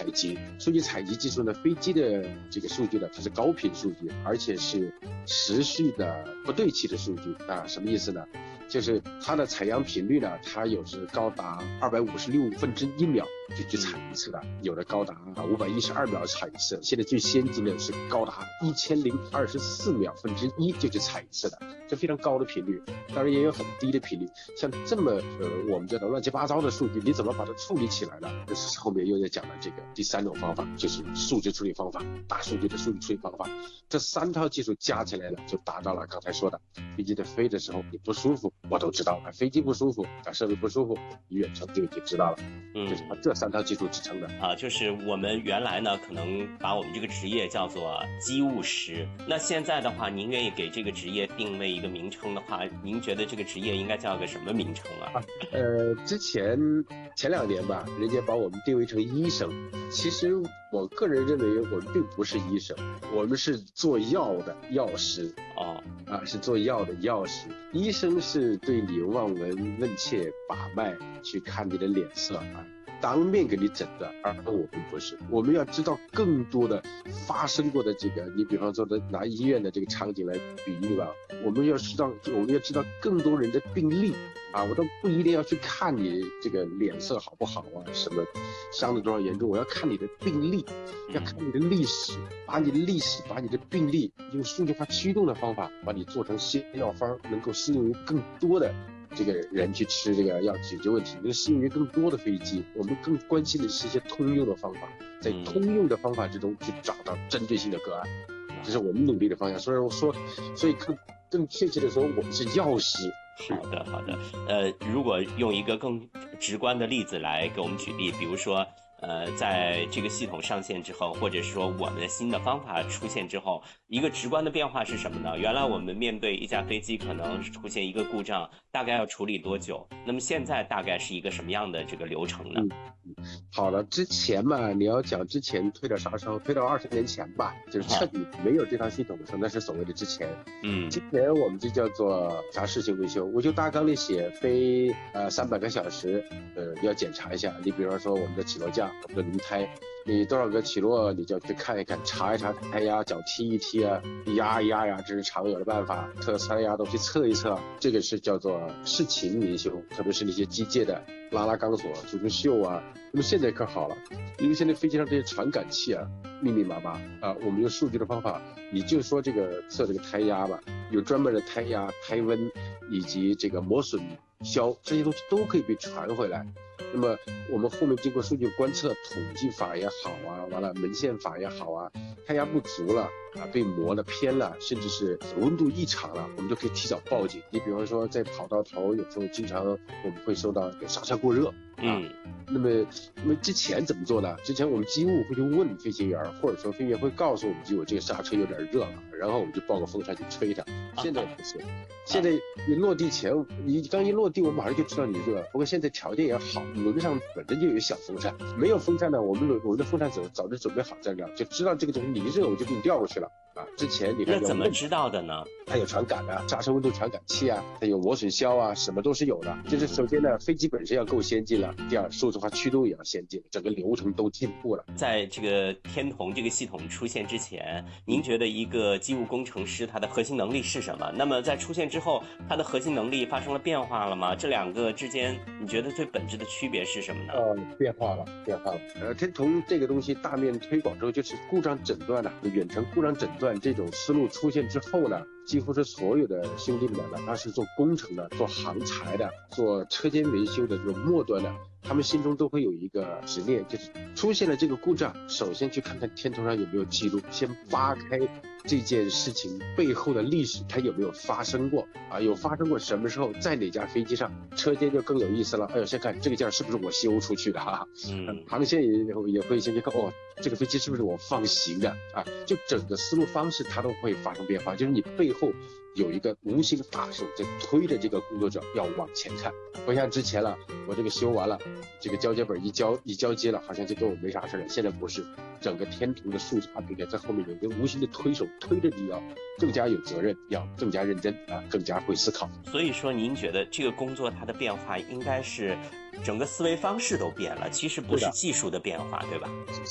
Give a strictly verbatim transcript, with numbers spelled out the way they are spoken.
采集。数据采集技术呢，飞机的这个数据呢，它是高频数据，而且是持续的不对齐的数据啊。什么意思呢？就是它的采样频率呢，它有时高达二百五十六分之一秒就去采一次的，有的高达五百一十二秒采一次，现在最先进的是高达一千零二十四秒分之一就去采一次的，这非常高的频率。当然也有很低的频率，像这么呃我们这种乱七八糟的数据，你怎么把它处理起来呢？这是后面又在讲的这个第三种方法，就是数据处理方法，大数据的数据处理方法。这三套技术加起来了，就达到了刚才说的，飞机在飞的时候你不舒服，我都知道了；飞机不舒服，啊设备不舒服，你远程就已经知道了。嗯，就是这三套技术制成的啊。就是我们原来呢，可能把我们这个职业叫做机务师。那现在的话，您愿意给这个职业定位一个名称的话，您觉得这个职业应该叫个什么名称啊？ 啊呃，之前前两年吧，人家把我们定位成医生。其实我个人认为，我们并不是医生，我们是做药的药师。 哦， 啊，是做药的药师。医生是对你望闻问切、把脉，去看你的脸色啊，当面给你诊断。而我们不是，我们要知道更多的发生过的这个，你比方说的拿医院的这个场景来比喻吧，我们要知道，我们要知道更多人的病例啊，我都不一定要去看你这个脸色好不好啊，什么伤的多少严重，我要看你的病例，要看你的历史，把你的历史，把你的病例用数据化驱动的方法，把你做成新药方，能够适用于更多的这个人去吃这个药解决问题，能适用于更多的飞机。我们更关心的是一些通用的方法，在通用的方法之中去找到针对性的个案，这是我们努力的方向。所以我说，所以更更确切的说，我们是药师。 好的，好的。呃，如果用一个更直观的例子来给我们举例，比如说，呃，在这个系统上线之后，或者是说我们的新的方法出现之后，一个直观的变化是什么呢？原来我们面对一架飞机可能出现一个故障，大概要处理多久？那么现在大概是一个什么样的这个流程呢？ 嗯，好了，之前嘛，你要讲之前推到啥时候？推到二十年前吧，就是彻底没有这套系统的时候，那是所谓的之前。嗯，之前我们就叫做啥事情维修，维修大纲里写飞呃三百个小时，呃要检查一下。你比方说我们的起落架，我们的轮胎，你多少个起落，你就要去看一看，查一查胎压，脚踢一踢啊，压一压呀，这是常有的办法。测胎压都去测一测，这个是叫做事情维修，特别是那些机械的拉拉钢索、做做锈啊。那么现在可好了，因为现在飞机上这些传感器啊密密麻麻啊，我们用数据的方法，你就说这个测这个胎压吧，有专门的胎压、胎温以及这个磨损消，这些东西都可以被传回来。那么我们后面经过数据观测，统计法也好啊，完了门线法也好啊，胎压不足了啊，被磨了偏了，甚至是温度异常了，我们就可以提早报警。你比方说在跑道头，有时候经常我们会收到刹车过热，嗯，那么那么之前怎么做呢？之前我们机务会去问飞行员，或者说飞行员会告诉我们机务这个刹车有点热了，然后我们就报个风扇去吹它。现在不是，现在你落地前，你刚一落地，我马上就知道你热。不过现在条件也好，轮上本身就有小风扇，没有风扇呢，我们轮我们的风扇早早就准备好在那，就知道这个东西你一热我就给你调过去了啊。之前你看那怎么知道的呢？ 它有传感啊，刹车温度传感器啊，它有磨损消啊，什么都是有的。就是首先呢，飞机本身要够先进了，第二，数字化驱动也要先进，整个流程都进步了。 在这个天童这个系统出现之前，您觉得一个机务工程师他的核心能力是什么？那么在出现之后，他的核心能力发生了变化了吗？这两个之间，你觉得最本质的区别是什么呢？ 呃，变化了，变化了。呃，天童这个东西大面推广之后，就是故障诊断了，远程故障诊断这种思路出现之后呢，几乎是所有的兄弟们呢，哪怕是做工程的、做航材的、做车间维修的这种末端的，他们心中都会有一个执念，就是出现了这个故障，首先去看看天童上有没有记录，先扒开这件事情背后的历史，它有没有发生过啊？有发生过什么时候，在哪架飞机上？车间就更有意思了。哎呦，先看这个件是不是我修出去的哈？嗯，航线也也会先去看哦，这个飞机是不是我放行的啊？就整个思路方式它都会发生变化，就是你背后有一个无形的大手在推着这个工作者要往前看，不像之前了，我这个修完了，这个交接本一交一交接了，好像就跟我没啥事了。现在不是，整个天童的数字化平台在后面有一个无形的推手，推着你要更加有责任，要更加认真啊，更加会思考。 所以说，您觉得这个工作它的变化应该是整个思维方式都变了，其实不是技术的变化，对吧？